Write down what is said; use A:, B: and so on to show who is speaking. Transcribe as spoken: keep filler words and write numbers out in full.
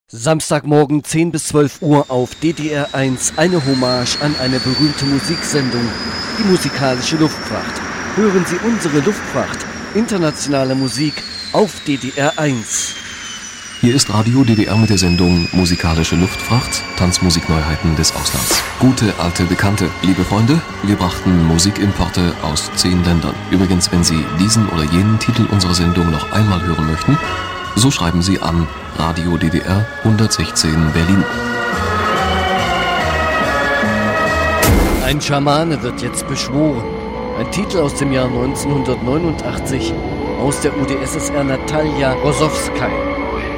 A: Samstagmorgen zehn bis zwölf Uhr auf D D R eins eine Hommage an eine berühmte Musiksendung, die musikalische Luftfracht. Hören Sie unsere Luftfracht, internationale Musik auf D D R eins.
B: Hier ist Radio D D R mit der Sendung Musikalische Luftfracht, Tanzmusikneuheiten des Auslands. Gute alte Bekannte, liebe Freunde, wir brachten Musikimporte aus zehn Ländern. Übrigens, wenn Sie diesen oder jenen Titel unserer Sendung noch einmal hören möchten, so schreiben Sie an Radio D D R hundertsechzehn Berlin.
A: Ein Schamane wird jetzt beschworen. Ein Titel aus dem Jahr neunzehnhundertneunundachtzig aus der U d S S R Natalja Rozowskaja.